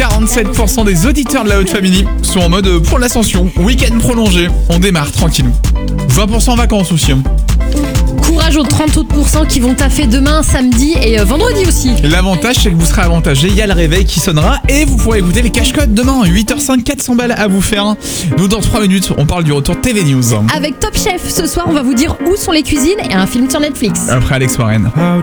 47% des auditeurs de la Haute Family sont en mode pour l'ascension. Week-end prolongé, on démarre tranquillou. 20% en vacances aussi. Courage aux 30 autres % qui vont taffer demain, samedi et vendredi aussi. L'avantage, c'est que vous serez avantagé. Il y a le réveil qui sonnera et vous pourrez écouter les cache-codes demain. 8h05, 400 balles à vous faire. Nous, dans 3 minutes, on parle du retour TV News. Avec Top Chef, ce soir, on va vous dire où sont les cuisines et un film sur Netflix. Après Alex Warren.